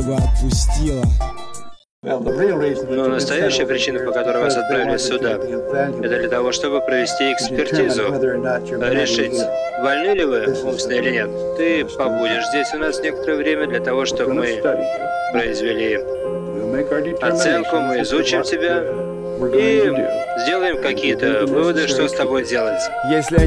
бы отпустила. Но настоящая причина, по которой вас отправили сюда, это для того, чтобы провести экспертизу, решить, больны ли вы умственно или нет. Ты побудешь здесь у нас некоторое время для того, чтобы мы произвели оценку, мы изучим тебя и сделаем какие-то выводы, что с тобой делать. Если